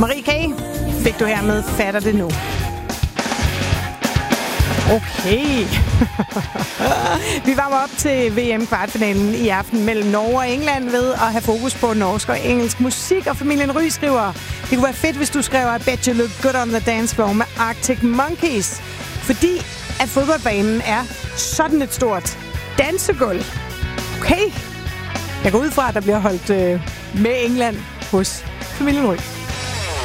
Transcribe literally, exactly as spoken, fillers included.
Marie K. fik du hermed Fatter det nu. Okay. Vi varmer op til V M-kvartfinalen i aften mellem Norge og England ved at have fokus på norsk og engelsk musik, og familien Ry skriver, det kunne være fedt, hvis du skriver I bet you look good on the dance floor med Arctic Monkeys, fordi at fodboldbanen er sådan et stort dansegulv. Okay. Jeg går ud fra, at der bliver holdt øh, med England hos familien Ry.